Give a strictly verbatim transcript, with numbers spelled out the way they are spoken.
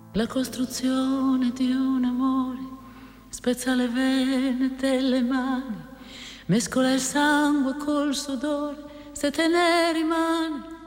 La costruzione di un amore spezza le vene delle mani, mescola il sangue col sudore, se te ne rimane